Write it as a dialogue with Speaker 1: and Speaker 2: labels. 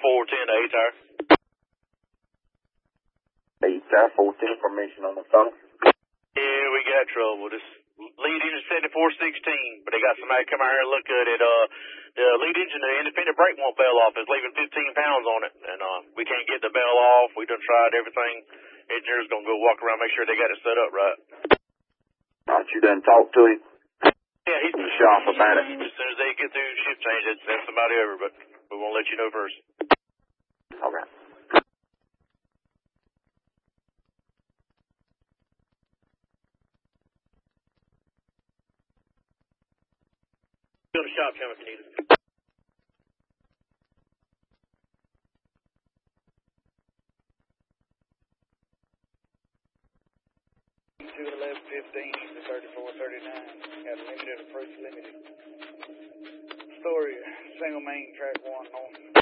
Speaker 1: 410 to 8 hour.
Speaker 2: 8 hour, 410 information on the phone.
Speaker 1: Yeah, we got trouble. This lead engine 7416, but they got somebody come out here and look at it. The lead engine, the independent brake won't bell off. It's leaving 15 pounds on it, and we can't get the bell off. We done tried everything. Engineer's gonna go walk around, make sure they got it set up right.
Speaker 2: Alright, you done talked to him?
Speaker 1: Yeah, he's
Speaker 2: in the shop about it.
Speaker 1: As soon as they get through shift change, they'd send somebody over, but we won't let you know first.
Speaker 2: Okay.
Speaker 1: Go to the shop, Chum, if you need it. 21115 to 3439. Got limited approach limited. Story, single main track 1 north.